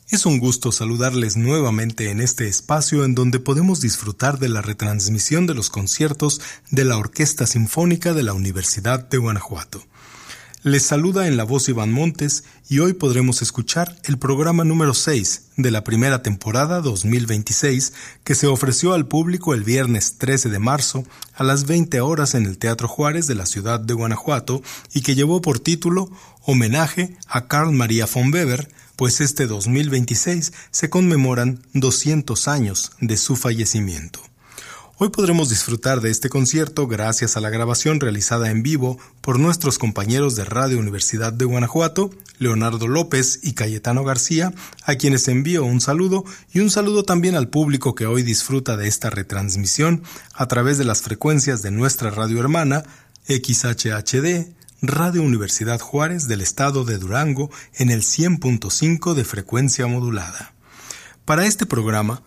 Es un gusto saludarles nuevamente en este espacio en donde podemos disfrutar de la retransmisión de los conciertos de la Orquesta Sinfónica de la Universidad de Guanajuato. Les saluda en la voz Iván Montes y hoy podremos escuchar el programa número 6 de la primera temporada 2026 que se ofreció al público el viernes 13 de marzo a las 20 horas en el Teatro Juárez de la ciudad de Guanajuato y que llevó por título Homenaje a Carl Maria von Weber, pues este 2026 se conmemoran 200 años de su fallecimiento. Hoy podremos disfrutar de este concierto gracias a la grabación realizada en vivo por nuestros compañeros de Radio Universidad de Guanajuato, Leonardo López y Cayetano García, a quienes envío un saludo y un saludo también al público que hoy disfruta de esta retransmisión a través de las frecuencias de nuestra radio hermana, XHHD, Radio Universidad Juárez del estado de Durango en el 100.5 de frecuencia modulada. Para este programa